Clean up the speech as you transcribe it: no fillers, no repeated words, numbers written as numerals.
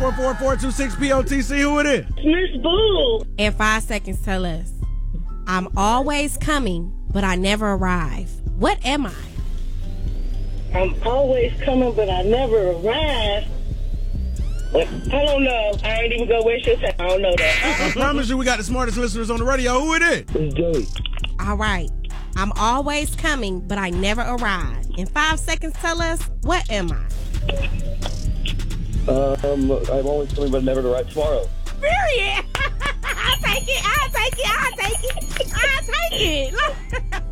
844-426-POTC. Who it is? Miss Boo. In 5 seconds, tell us. I'm always coming, but I never arrive. What am I? I'm always coming, but I never arrive. I don't know. I ain't even gonna waste your time. I don't know that. I promise you we got the smartest listeners on the radio. Who it is? It's Joey. All right. I'm always coming, but I never arrive. In 5 seconds, tell us, what am I? I'm always coming, but never to write tomorrow. Period. I'll take it.